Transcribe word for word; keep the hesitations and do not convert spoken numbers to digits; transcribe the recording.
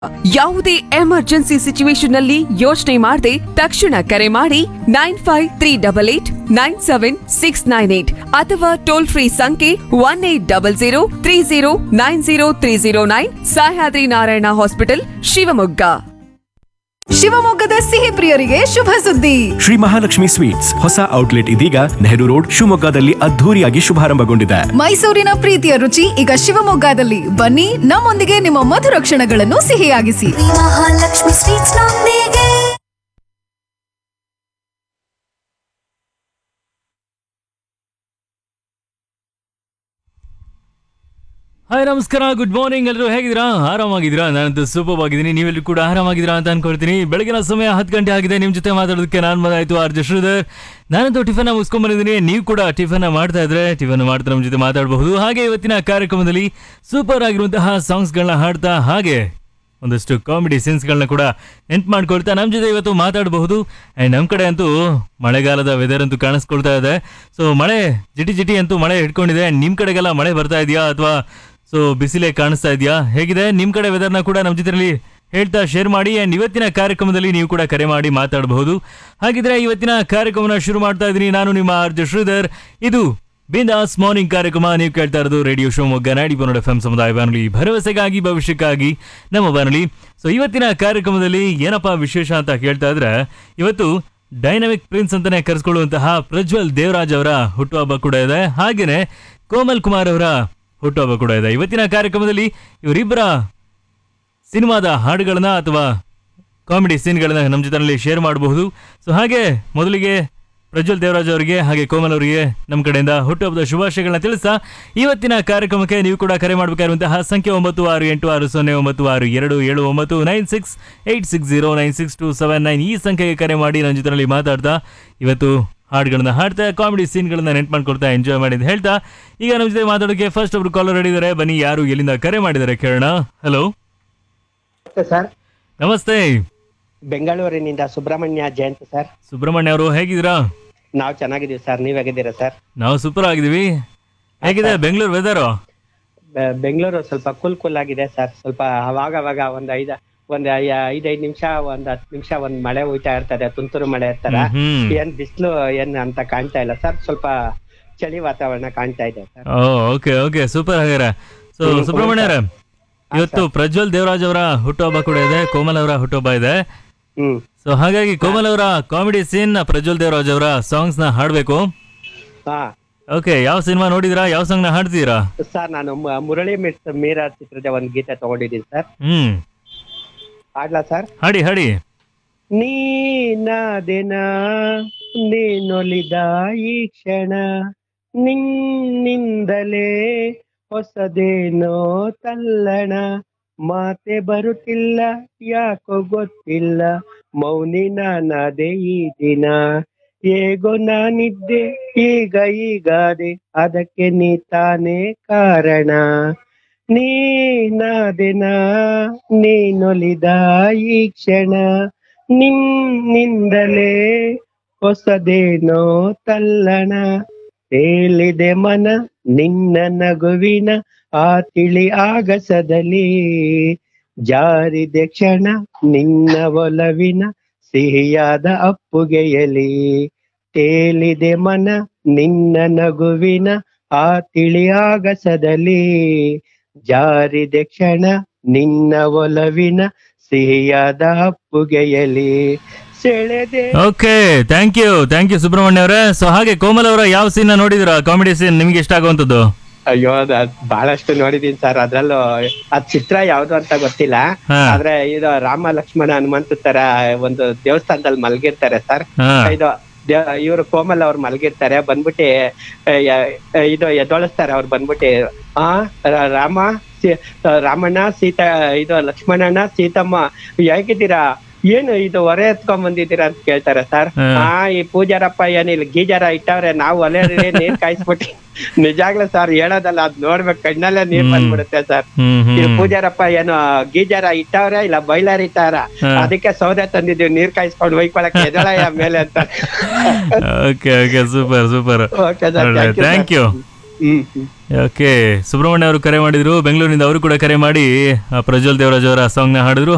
ಯಾವುದೇ emergency situation ನಲ್ಲಿ ಯೋಚನೆ ಮಾಡದೆ ತಕ್ಷಣ ಕರೆ ಮಾಡಿ nine five three double eight nine seven six nine eight ಅಥವಾ ಟೋಲ್ ಫ್ರೀ ಸಂಖ್ಯೆ one eight double zero three zero nine zero three zero nine. Sahyadri Narayana hospital, Shivamogga. ಶಿವಮೊಗ್ಗದ ಸಿಹಿ ಪ್ರಿಯರಿಗೆ ಶುಭ ಸುದ್ದಿ. ಶ್ರೀ ಮಹಾಲಕ್ಷ್ಮಿ ಸ್ವೀಟ್ಸ್ ಹೊಸ ಔಟ್ಲೆಟ್ ಇದೀಗ ನೆಹರು ರೋಡ್ ಶಿವಮೊಗ್ಗದಲ್ಲಿ ಅದ್ಧೂರಿಯಾಗಿ ಶುಭಾರಂಭಗೊಂಡಿದೆ. ಮೈಸೂರಿನ ಪ್ರೀತಿಯ ರುಚಿ ಈಗ ಶಿವಮೊಗ್ಗದಲ್ಲಿ. ಬನ್ನಿ, ನಮ್ಮೊಂದಿಗೆ ನಿಮ್ಮ ಮಧುರ ಕ್ಷಣಗಳನ್ನು ಸಿಹಿಯಾಗಿಸಿ. ಮಹಾಲಕ್ಷ್ಮಿ ಸ್ವೀಟ್ಸ್ ನೊಂದಿಗೆ. ಹಾಯ್, ನಮಸ್ಕಾರ, ಗುಡ್ ಮಾರ್ನಿಂಗ್. ಎಲ್ಲರೂ ಹೇಗಿದ್ದೀರಾ? ಆರಾಮಾಗಿದ್ದೀರಾ? ನಾನಂತೂ ಸೂಪರ್ ಆಗಿದ್ದೀನಿ. ನೀವೆಲ್ಲರೂ ಕೂಡ ಆರಾಮಾಗಿದ್ದೀರಾ ಅಂತ ಅನ್ಕೊಳ್ತೀನಿ. ಬೆಳಗಿನ ಸಮಯ ಹತ್ತು ಗಂಟೆ ಆಗಿದೆ. ನಿಮ್ಮ ಜೊತೆ ಮಾತಾಡೋದಕ್ಕೆ ನಾನು ಬಂದಾಯ್ತು ಆರ್ ಜೆ ಶ್ರೀಧರ್. ನಾನಂತೂ ಟಿಫನ್ ಮುಗಿಸ್ಕೊಂಡ್ ಬಂದಿದ್ದೀನಿ. ನೀವು ಕೂಡ ಟಿಫನ್ ಮಾಡ್ತಾ ಇದ್ರೆ ಟಿಫನ್ ಮಾಡ್ತಾ ನಮ್ಮ ಜೊತೆ ಮಾತಾಡಬಹುದು. ಹಾಗೆ ಇವತ್ತಿನ ಕಾರ್ಯಕ್ರಮದಲ್ಲಿ ಸೂಪರ್ ಆಗಿರುವಂತಹ ಸಾಂಗ್ಸ್ಗಳನ್ನ ಹಾಡ್ತಾ ಹಾಗೆ ಒಂದಷ್ಟು ಕಾಮಿಡಿ ಸೀನ್ಸ್ಗಳನ್ನ ಕೂಡ ನೆನ್ಪು ಮಾಡ್ಕೊಳ್ತಾ ನಮ್ಮ ಜೊತೆ ಇವತ್ತು ಮಾತಾಡಬಹುದು. ಆ್ಯಂಡ್ ನಮ್ಮ ಕಡೆ ಅಂತೂ ಮಳೆಗಾಲದ ವೆದರ್ ಅಂತೂ ಕಾಣಿಸ್ಕೊಳ್ತಾ ಇದೆ. ಸೊ ಮಳೆ ಜಿಟಿ ಜಿಟಿ ಅಂತೂ ಮಳೆ ಹಿಡ್ಕೊಂಡಿದೆ. ನಿಮ್ಮ ಕಡೆಗೆಲ್ಲ ಮಳೆ ಬರ್ತಾ ಇದೆಯಾ ಅಥವಾ ಸೊ ಬಿಸಿಲೇ ಕಾಣಿಸ್ತಾ ಇದೆಯಾ? ಹೇಗಿದೆ ನಿಮ್ಮ ಕಡೆ ವೆದರ್ನ ಕೂಡ ನಮ್ಮ ಜೊತೆಯಲ್ಲಿ ಹೇಳ್ತಾ ಶೇರ್ ಮಾಡಿ. ಆ್ಯಂಡ್ ಇವತ್ತಿನ ಕಾರ್ಯಕ್ರಮದಲ್ಲಿ ನೀವು ಕೂಡ ಕರೆ ಮಾಡಿ ಮಾತಾಡಬಹುದು. ಹಾಗಿದ್ರೆ ಇವತ್ತಿನ ಕಾರ್ಯಕ್ರಮನ ಶುರು ಮಾಡ್ತಾ ಇದ್ದೀನಿ. ನಾನು ನಿಮ್ಮ ಆರ್ ಜೆ ಶ್ರೀಧರ್. ಇದು ಬಿಂದಾಸ್ ಮಾರ್ನಿಂಗ್ ಕಾರ್ಯಕ್ರಮ. ನೀವು ಕೇಳ್ತಾ ಇರೋದು ರೇಡಿಯೋ ಶಿವಮೊಗ್ಗ ನಾಡಿ ಬನ್ನಡ ಎಫ್ ಎಂ ಸಮುದಾಯ ಬಾನುಲಿ, ಭರವಸೆಗಾಗಿ ಭವಿಷ್ಯಕ್ಕಾಗಿ ನಮ್ಮ ಬಾನುಲಿ. ಸೊ ಇವತ್ತಿನ ಕಾರ್ಯಕ್ರಮದಲ್ಲಿ ಏನಪ್ಪಾ ವಿಶೇಷ ಅಂತ ಕೇಳ್ತಾ ಇದ್ರೆ, ಇವತ್ತು ಡೈನಮಿಕ್ ಪ್ರಿನ್ಸ್ ಅಂತಾನೆ ಕರೆಸ್ಕೊಳ್ಳುವಂತಹ ಪ್ರಜ್ವಲ್ ದೇವರಾಜ್ ಅವರ ಹುಟ್ಟುಹಬ್ಬ ಕೂಡ ಇದೆ. ಹಾಗೇನೆ ಕೋಮಲ್ ಕುಮಾರ್ ಅವರ ಹುಟ್ಟುಹಬ್ಬ ಕೂಡ ಇದೆ. ಇವತ್ತಿನ ಕಾರ್ಯಕ್ರಮದಲ್ಲಿ ಇವರಿಬ್ಬರ ಸಿನಿಮಾದ ಹಾಡುಗಳನ್ನ ಅಥವಾ ಕಾಮಿಡಿ ಸೀನ್ಗಳನ್ನ ನಮ್ಮ ಜೊತೆಯಲ್ಲಿ ಶೇರ್ ಮಾಡಬಹುದು. ಸೊ ಹಾಗೆ ಮೊದಲಿಗೆ ಪ್ರಜ್ವಲ್ ದೇವರಾಜ್ ಅವರಿಗೆ ಹಾಗೆ ಕೋಮಲ್ ಅವರಿಗೆ ನಮ್ಮ ಕಡೆಯಿಂದ ಹುಟ್ಟುಹಬ್ಬದ ಶುಭಾಶಯಗಳನ್ನ ತಿಳಿಸ್ತಾ ಇವತ್ತಿನ ಕಾರ್ಯಕ್ರಮಕ್ಕೆ ನೀವು ಕೂಡ ಕರೆ ಮಾಡಬೇಕಾಗಿರುವಂತಹ ಸಂಖ್ಯೆ ಒಂಬತ್ತು ಆರು ಎಂಟು ಆರು ಸೊನ್ನೆ ಒಂಬತ್ತು ಆರು ಎರಡು ಏಳು ಒಂಬತ್ತು nine six eight six zero nine six to seven nine ಈ ಸಂಖ್ಯೆಗೆ ಕರೆ ಮಾಡಿ ನನ್ನ ಜೊತೆಯಲ್ಲಿ ಮಾತಾಡ್ತಾ ಇವತ್ತು ಹಾಡುಗಳನ್ನ ಹಾಡ್ತಾ ಕಾಮಿಡಿ ಸೀನ್ಗಳನ್ನ ನೆನ್ಪು ಮಾಡ್ಕೊಳ್ತಾ ಎಂಜಾಯ್ ಮಾಡಿದ್ದು ಹೇಳ್ತಾ ಈಗ ನಮ್ಮ ಜೊತೆ ಮಾತಾಡೋಕೆ ಫಸ್ಟ್ ಒಬ್ರು ಕಾಲರ್ ಹಿಡಿದಾರೆ. ಬನ್ನಿ, ಯಾರು ಎಲ್ಲಿಂದ ಕರೆ ಮಾಡಿದ್ದಾರೆ ಕೇಳೋಣ. ಹಲೋ ಸರ್, ನಮಸ್ತೆ. ಬೆಂಗಳೂರಿನಿಂದ ಸುಬ್ರಹ್ಮಣ್ಯ ಜಯಂತ್ ಸರ್. ಸುಬ್ರಹ್ಮಣ್ಯ ಅವರು ಹೇಗಿದ್ದೀರಾ? ನಾವು ಚೆನ್ನಾಗಿದ್ದೀವಿ ಸರ್, ನೀವ್ ಹೇಗಿದ್ದೀರಾ ಸರ್? ನಾವು ಸೂಪರ್ ಆಗಿದ್ದೀವಿ. ಹೇಗಿದೆ ಬೆಂಗಳೂರು ವೆದರ್? ಬೆ- ಬೆಂಗಳೂರು ಸ್ವಲ್ಪ ಕೂಲ್ ಕೂಲ್ ಆಗಿದೆ ಸರ್. ಸ್ವಲ್ಪ ಅವಾಗ ಅವಾಗ ಒಂದ್ ಐದ ಒಂದ್ ಐ- ಐದೈದ್ ನಿಮಿಷ ಒಂದ್ ಹತ್ತು ನಿಮಿಷ ಒಂದ್ ಮಳೆ ಹೋಯ್ತಾ ಇರ್ತದೆ, ತುಂತುರು ಮಳೆ ಇರ್ತಾರ. ಏನ್ ಬಿಸಿಲು ಏನ್ ಅಂತ ಕಾಣ್ತಾ ಇಲ್ಲ ಸರ್, ಸ್ವಲ್ಪ ಚಳಿ ವಾತಾವರಣ ಕಾಣ್ತಾ ಇದೆ ಸರ್. ಓಕೆ ಓಕೆ ಸೂಪರ್ ಹಾಗಾದ್ರೆ. ಸೊ ಹ್ಮ್, ಸುಬ್ರಹ್ಮಣ್ಯ ಅವರೇ, ಇವತ್ತು ಪ್ರಜ್ವಲ್ ದೇವರಾಜ್ ಅವರ ಹುಟ್ಟುಹಬ್ಬ ಕೂಡ ಇದೆ, ಕೋಮಲ್ ಅವರ ಹುಟ್ಟುಹಬ್ಬ ಇದೆ. ಹ್ಮ್ ಸೊ ಹಾಗಾಗಿ ಕೋಮಲ್ ಅವರ ಕಾಮಿಡಿ ಸೀನ್ ಪ್ರಜ್ವಲ್ ದೇವರಾಜ್ ಅವರ ಸಾಂಗ್ಸ್ ನ ಹಾಡ್ಬೇಕು. ಹಾ ಓಕೆ, ಯಾವ ಸಿನಿಮಾ ನೋಡಿದ್ರಾ? ಯಾವ ಸಾಂಗ್ ನ ಹಾಡ್ತೀರಾ? ಸರ್, ನಾನು ಮ- ಮುರಳಿ ಮಿಸ್ ಮೀರಾ ಚಿತ್ರದ ಒಂದ್ ಗೀತೆ ತಗೊಂಡಿದ್ದೀನಿ ಸರ್. ಹ್ಮ್ ಹಾಡ್ಲಾ ಸರ್? ಹಾಡಿ ಹಾಡಿ. ನೀನಾದೆನ ನೀನೊಲಿದ ಈ ಕ್ಷಣ, ನಿನ್ನಿಂದಲೇ ಹೊಸದೇನೋ ತಲ್ಲಣ, ಮಾತೆ ಬರುತ್ತಿಲ್ಲ ಯಾಕೋ ಗೊತ್ತಿಲ್ಲ, ಮೌನಿ ನಾನಾದೆ ಈ ದಿನ, ಹೇಗೋ ನಾನಿದ್ದೆ ಈಗ ಈಗಾದೆ, ಅದಕ್ಕೆ ನೀ ತಾನೇ ಕಾರಣ. ನೀನಾದೆನ ನೀನೊಲಿದ ಈ ಕ್ಷಣ, ನಿನ್ನಿಂದಲೇ ಹೊಸದೇನೋ ತಲ್ಲಣ, ತೇಲಿದೆ ಮನ ನಿನ್ನ ನಗುವಿನ ಆ ತಿಳಿ ಆಗಸದಲ್ಲಿ, ಜಾರಿದೆ ಕ್ಷಣ ನಿನ್ನ ಒಲವಿನ ಸಿಹಿಯಾದ ಅಪ್ಪುಗೆಯಲಿ, ತೇಲಿದೆ ಮನ ನಿನ್ನ ನಗುವಿನ ಆ ತಿಳಿ ಆಗಸದಲ್ಲಿ, ಜಾರಿದೆ ಕ್ಷಣ ನಿನ್ನ ಒಲವಿನ ಸಿಹಿಯಾದ ಅಪ್ಪುಗೆಯಲಿ, ಸೆಳೆದೆ. Okay, thank you thank you Subrahmanya ಅವರೇ. ಸೊ ಹಾಗೆ ಕೋಮಲ್ ಅವರ ಯಾವ ಸೀನ್ ನೋಡಿದ್ರ ಕಾಮಿಡಿ ಸೀನ್ ನಿಮ್ಗೆ ಇಷ್ಟ ಆಗುವಂತದ್ದು? ಅಯ್ಯೋ, ಅದ್ ಬಹಳಷ್ಟು ನೋಡಿದೀನಿ ಸರ್. ಅದ್ರಲ್ಲೂ ಅದ್ ಚಿತ್ರ ಯಾವ್ದು ಅಂತ ಗೊತ್ತಿಲ್ಲ, ಹಾ. ಆದ್ರೆ ಇದು ರಾಮ ಲಕ್ಷ್ಮಣ ಹನುಮಂತ ತರ ಒಂದು ದೇವಸ್ಥಾನದಲ್ಲಿ ಮಲ್ಗಿರ್ತಾರೆ ಸರ್. ಹಾ. ಇದು ಇವರು ಕೋಮಲ್ ಅವ್ರು ಮಲ್ಗಿರ್ತಾರೆ, ಬಂದ್ಬಿಟ್ಟು ಇದು ಎದ್ದೊಳಿಸ್ತಾರೆ ಅವ್ರು ಬಂದ್ಬಿಟ್ಟು, ಆ ರ- ರಾಮ ಸೀ- ರಾಮಣ್ಣ ಸೀತಾ ಇದು ಲಕ್ಷ್ಮಣಣ್ಣ ಸೀತಮ್ಮ ಹೇಗಿದ್ದೀರಾ, ಏನು ಇದು ಹೊರೆ ಎತ್ಕೊಂಡ್ ಬಂದಿದ್ದೀರಾ ಅಂತ ಕೇಳ್ತಾರೆ ಸರ್. ಹ್ಮ್. ಆ ಈ ಪೂಜಾರಪ್ಪ ಏನಿಲ್ಲ ಗೀಜಾರ ಇಟ್ಟವ್ರೆ, ನಾವು ಒಲೆ ನೀರ್ ಕಾಯಿಸ್ಬಿಟ್ಟು ನಿಜಾಗ್ಲೂ ಸರ್ ಹೇಳೋದಲ್ಲ, ಅದ್ ನೋಡ್ಬೇಕು, ಕಣ್ಣಲ್ಲೇ ನೀರ್ ಬಂದ್ಬಿಡುತ್ತೆ ಸರ್. ಹ್ಮ್ ಇದು ಹ್ಮ್ ಪೂಜಾರಪ್ಪ ಏನು ಗೀಜಾರ ಇಟ್ಟವ್ರೆ ಇಲ್ಲ ಬೈಲರ್ ಇಟ್ಟಾರ, ಹಾ. ಅದಕ್ಕೆ ಸೌದೆ ತಂದಿದ್ದೀವಿ ನೀರ್ ಕಾಯಿಸ್ಕೊಂಡು ಒಯ್ಕೊಳಕ್ಕೆ ಎದಳಯ್ಯ ಮೇಲೆ ಅಂತ. Okay okay super super. Okay sir, thank you. Hmm hmm. Okay, Subrahmanya ಅವರು ಕರೆ ಮಾಡಿದ್ರು ಬೆಂಗಳೂರಿನಿಂದ. ಅವರು ಕೂಡ ಕರೆ ಮಾಡಿ ಆ, ಪ್ರಜ್ವಲ್ ದೇವರಾಜ್ ಅವರ ಸಾಂಗ್ ನ ಹಾಡಿದ್ರು.